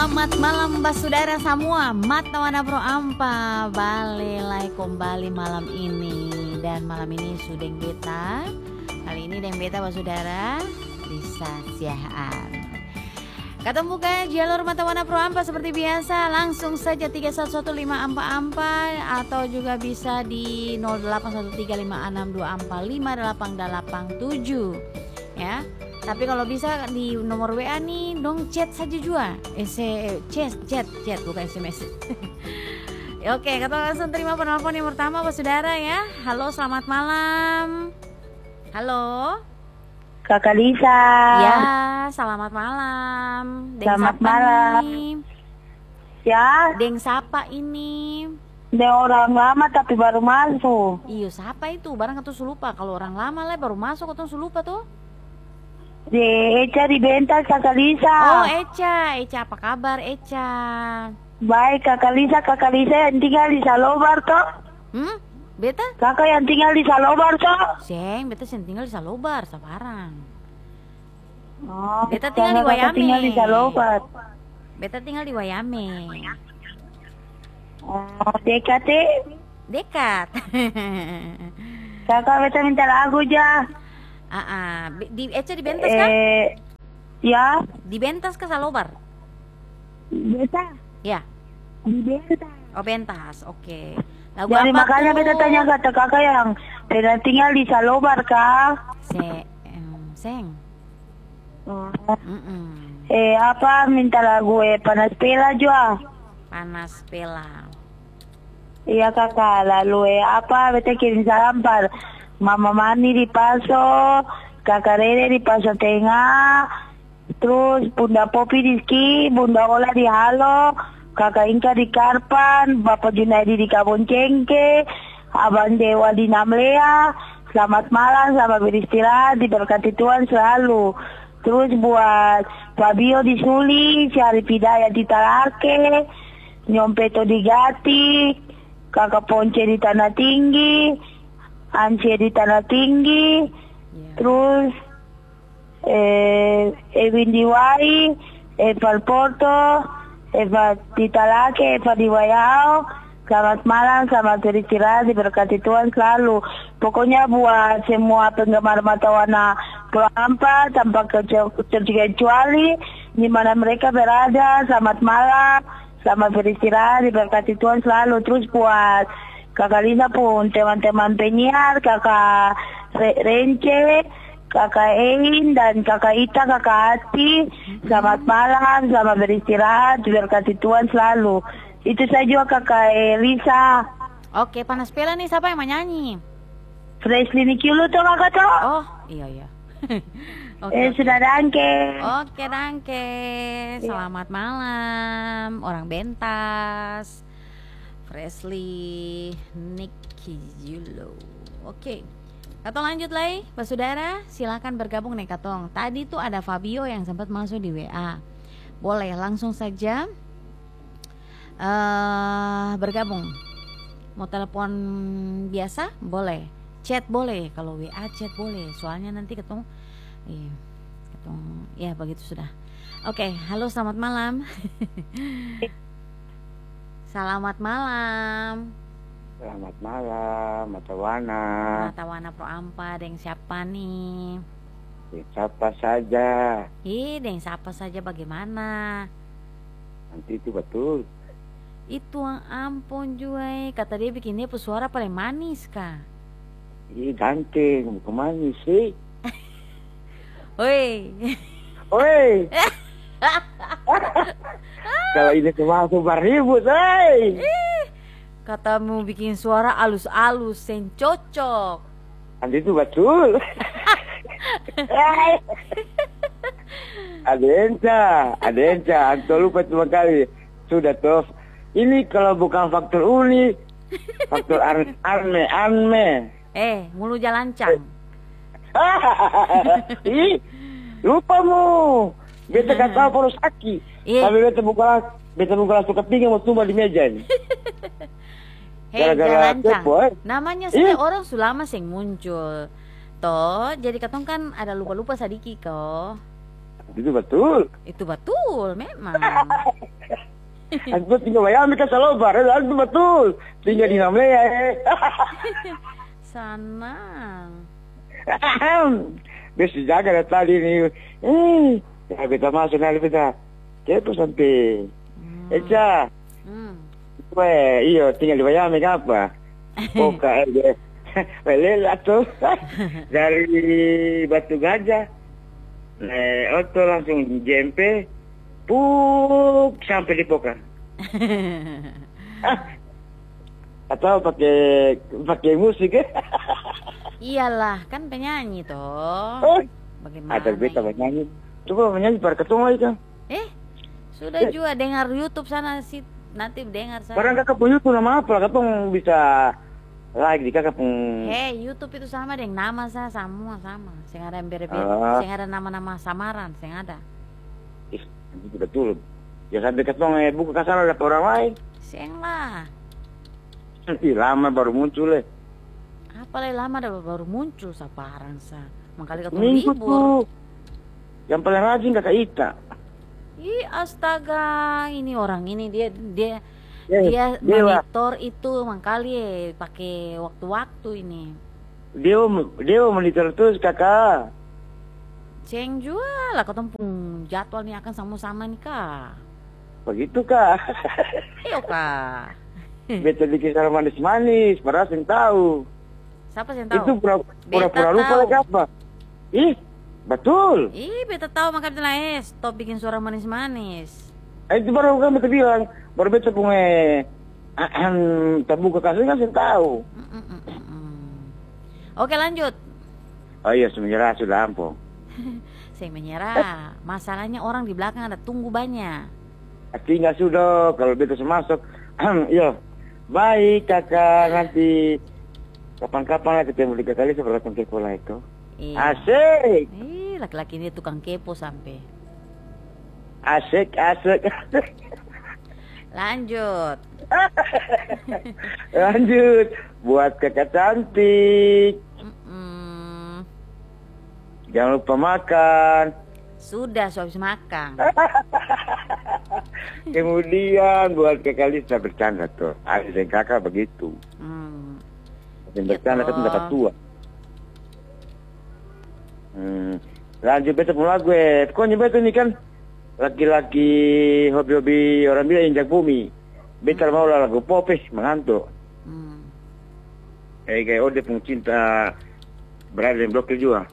Selamat malam Mbak Saudara semua, mata wana pro ampa balik kembali malam ini. Dan malam ini sudeng beta. Kali ini deng beta Mbak Saudara bisa siahaan. Ketemu ke jalur mata wana pro ampa seperti biasa. Langsung saja 3115 ampa-ampa atau juga bisa di 081356245887 ya. Tapi kalau bisa di nomor WA nih dong chat saja juga. Chat bukan SMS. Oke, kita langsung terima penelpon yang pertama Pak Saudara ya. Halo, selamat malam. Halo. Kakak Lisa. Ya, selamat malam. Selamat malam. Ini? Ya. Deng siapa ini? Deng orang lama tapi baru masuk. Iya, siapa itu? Barang atau lupa. Kalau orang lama lah baru masuk atau lupa tuh. Di Eca di Bentas, Kakak Lisa. Oh, Eca apa kabar Eca? Baik Kakak Lisa yang tinggal di Salobar toh. Beta? Kakak yang tinggal di Salobar toh. Beta yang tinggal di Salobar, sabarang. Oh, beta tinggal di Wayame. Tinggal di Salobar. Beta tinggal di Wayame. Oh, dekat. Kakak beta minta lagu aja. Di Eca di Bentas kan? Ya. Di Bentas ke Salobar? Beta. Ya. Di Bentas. Oh, Bentas, oke. Lagu jadi apa makanya tuh? beta tanya kata kakak yang beda tinggal di Salobar kah? Seng. Apa minta lagu Panas Pela juga. Panas Pela. Iya kakak, lalu apa beta kirim salam par Mama Mani di Paso, Kakak Rere di Paso Tengah, terus Bunda Popi di Ski, Bunda Ola di Halo, Kakak Inka di Karpan, Bapak Junaidi di Kabon Cengke, Abang Dewa di Namlea. Selamat malam, selamat beristirahat, diberkati Tuhan selalu. Terus buat Fabio di Suli, Syarif Hidayat di Tarake, Nyompeto di Gati, Kakak Ponce di Tanah Tinggi, Ancie di Tanah Tinggi, terus Evin di Wai, Eva Porto, Eva di Talake, Eva di Wayao. Selamat malam, selamat beristirahat, diberkati Tuhan selalu. Pokoknya buat semua penggemar mata wana pro ampa tanpa kecuali di mana mereka berada, selamat malam, selamat beristirahat, diberkati Tuhan selalu. Terus buat Kakak Lisa pun, teman-teman penyiar, Kakak Rence, Kakak Ein, dan Kakak Ita, Kakak Ati, selamat malam, selamat beristirahat, diberkati Tuhan selalu. Itu saja Kakak Lisa. Oke, Panas Pela nih siapa yang mau nyanyi? Freshly Nikiulu tuh kakak tuh. Oh, iya. Okay. Sudah dangke. Oke, dangke. Selamat malam, orang Bentas. Freshly Nikiulu. Oke. Katong lanjut lagi, Pak Saudara, silakan bergabung nih Katong. Tadi tuh ada Fabio yang sempat masuk di WA. Boleh langsung saja bergabung. Mau telepon biasa boleh, chat boleh, kalau WA chat boleh. Soalnya nanti Katong ya begitu sudah. Oke, halo selamat malam. Selamat malam. Selamat malam, Mata Wana. Mata Wana pro ampa, deng siapa nih? Siapa saja. Deng siapa saja bagaimana? Nanti itu betul. Itu ampun Juai, kata dia bikinnya pesuara paling manis kah? Ganteng, bukan manis sih. Oi. Kalau ini semua super ribut, Katamu bikin suara alus-alus, yang cocok. Nanti itu betul. Adenca, aku lupa cuma kali. Sudah toh. Ini kalau bukan faktor uni, faktor anme. Mulu jalancang. Lupa mu. Beta kan tahu perlu sakit. Tapi beta buka suka pingin mau tumbal di meja ini. Jalancang. Namanya saja orang sulama sing muncul. Toh, jadi katong kan ada lupa-lupa sadiki kok. Itu betul. Itu betul memang. Aku tinggal Miami ke Salobar, itu betul. Tinggal di Namlea. Senang. Besi jaga dari tadi nih. Ya kita masuk nanti kita. Kepo sampai. Eca. Iyo tinggal di Miami apa? Oka aja. Belela tuh. Dari Batu Gajah. Oto langsung jempe. Sampai di Poka. Atau pakai musik ya? Iyalah, kan penyanyi toh. Bagaimana? Ada beta penyanyi. Coba menyanyi pada ketemu lagi kan? Sudah juga dengar YouTube sana sih, nanti dengar sana. Barang kakak punya YouTube nama apa? Kakak bisa like di kakak pun. YouTube itu sama deh, nama saya semua sama. Sing ada yang beda-beda, sing ada nama-nama samaran, sing ada. Itu betul. Ya sampai ketemu buku kasar ada orang lain. Sing lah. Lama baru muncul Apalagi lama baru muncul saparang sa. Mangkali ketemu Minggu libur. tuh. Yang paling rajin kakak Ita. Astaga, ini orang ini dia Dewa. monitor itu mangkali pakai waktu-waktu ini. Dia monitor terus kakak. Ceng jual lah ketemu jadwal nih akan sama-sama nih kak. Begitu kak. Iyo kak. Beta bikin cara manis-manis, padahal yang tahu. Siapa yang tahu? Itu pura-pura lupa lagi apa? Betul. Beta tahu makanya stop bikin suara manis-manis. Itu baru kan beta bilang, baru beta punya terbuka kasih kan saya tahu. Oke lanjut. Oh iya, menyerah sudah ampun. Saya menyerah. Masalahnya orang di belakang ada tunggu banyak. Tinggal sudah kalau beta masuk. Iya. Baik kakak, nanti kapan-kapan lah ketemu di kali seberapa kepo lah itu. Asik. Laki-laki ini tukang kepo sampai. Asik. Lanjut. Lanjut. Buat kakak cantik. Jangan lupa makan. Sudah habis makan. Kemudian buat kakak Lisa bercanda tuh. Adik dan kakak begitu. Dan bercanda kan dapat tua. Lanjut beta pun lagu pokoknya beta ini kan laki-laki hobi-hobi orang bilang injak bumi. Beta mau lagu popes mengantuk. Kayak Ode pun cinta berada di blok juga.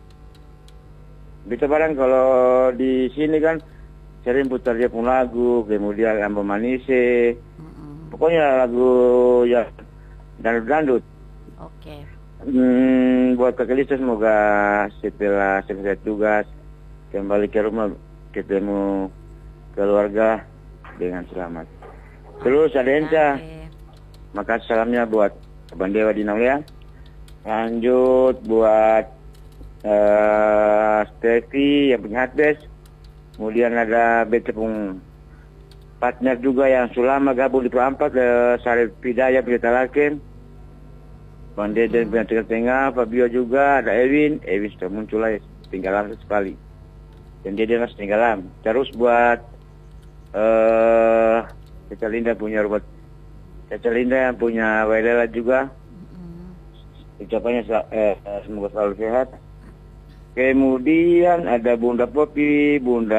Beta barang kalau di sini kan sering putar dia pun lagu, kemudian Ambo Manise. Pokoknya lagu ya dandut-dandut. Oke. Buat kakak Lisa semoga setelah selesai tugas kembali ke rumah ketemu keluarga dengan selamat. Terus ada Enca. Makasih salamnya buat Abang Dewa di Namlea. Lanjut buat Steffi yang punya Hatbes. Kemudian ada beta pun partner juga yang selama gabung di Pro-4 Sarif Pidaya Pidetalaken. Bang Deden punya tengah-tengah, Fabio juga, ada Ewin sudah muncul lagi, tinggalan sekali. Dan Deden masih tinggalan. Terus buat Caca Linda punya robot. Caca Linda yang punya Welela juga. Ucapannya semoga selalu sehat. Kemudian ada Bunda Popi, Bunda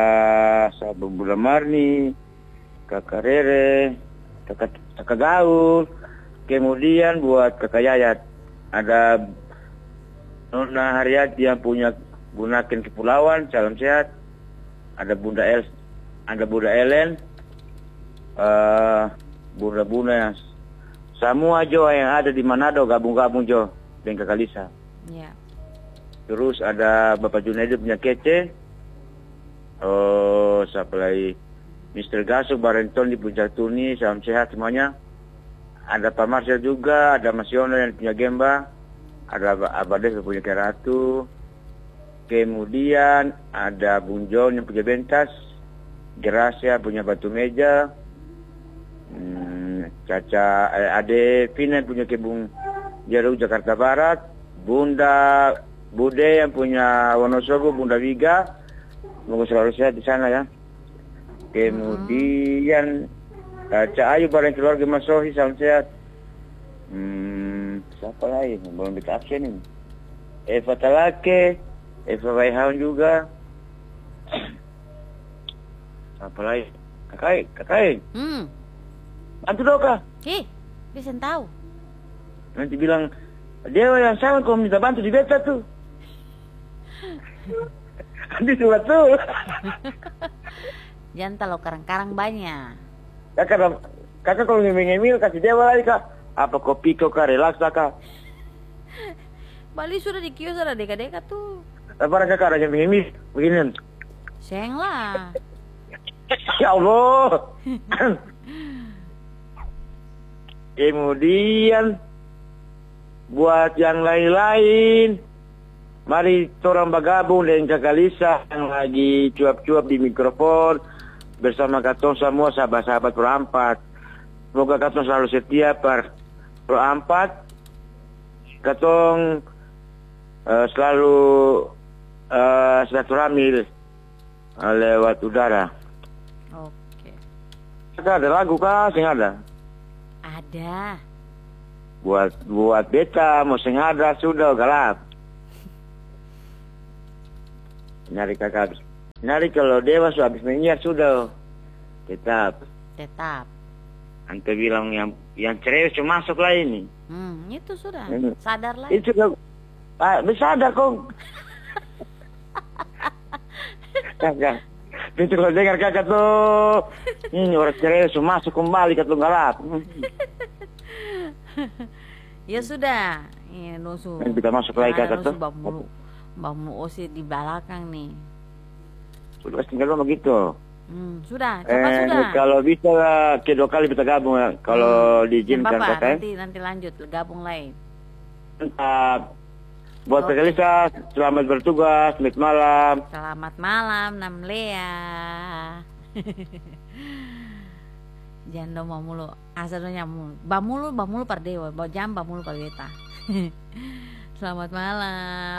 Marni, Kakak Rere, Kakak Gaul. Kemudian buat Kakak Yayat ada Nona Haryati yang punya gunakan kepulauan, salam sehat. Ada Bunda Ellen, Bunda yang semua Jo yang ada di Manado gabung-gabung Jo dengan Kakak Lisa. Iya. Terus ada Bapak Junaidi punya Kece. Siapa lagi? Mr. Gasuk, Barenton di Puncak Tuni, salam sehat semuanya. Ada Pak Marcel juga, ada Mas Yono yang punya Gemba, ada Abades yang punya Keratu. Kemudian ada Bung John yang punya Bentas, Gracia punya Batu Meja, Caca Ade Vina yang punya Kebun Jeruk Jakarta Barat, Bunda Bude yang punya Wonosobo, Bunda Wiga, semoga selalu sehat di sana ya. Kemudian Cak Ayu bareng keluarga Mas Sohi salam sehat. Siapa lagi? Belum dikasih nih. Eva Talake, Eva Waihaun juga. Apa lagi? Kakak. Bantu dong kak. Bisa tahu. Nanti bilang Dewa yang salah kalau minta bantu di beta tuh. Nanti sudah tuh. Jangan terlalu karang-karang banyak. Kakak kalau ngemil kasih Dewa lagi kak. Apa kopi kok kak, relax kak. Bali sudah di kios ada deka-deka tuh. Apa kakak ada ngemil beginian? Sayang lah. Ya Allah. Kemudian buat yang lain-lain, mari orang bergabung dengan Kakak Lisa yang lagi cuap-cuap di mikrofon bersama katong semua sahabat-sahabat Pro 4. Semoga katong selalu setia per Pro 4. Katong selalu silaturahmi lewat udara. Oke. Ada lagu kah? Sing ada? Ada. Buat beta mau sing ada sudah galap. Nyari kakak. Nyari kalau Dewa habis menyiar sudah. Tetap. Ante bilang yang cerai cuma masuk lah ini. Itu sudah. Sadar lah. Itu sudah. Sadar kong. Kakak. Itu kalau dengar kakak tuh. Ini orang cerai cuma masuk kembali ke galap. Ya sudah, ini nusu. Kita masuk lagi kakak tuh. Bamu osi di belakang nih. Sudah tinggal begitu. Sudah, sudah. Kalau bisa kedua kali kita gabung ya. Kalau diizinkan kakak. Nanti lanjut gabung lain. Buat Kakak Lisa, selamat bertugas, selamat malam. Selamat malam, Nam Lea. Jangan mau mulu, asalnya mulu. Bamulu par Dewa, jam bamulu par beta. Selamat malam.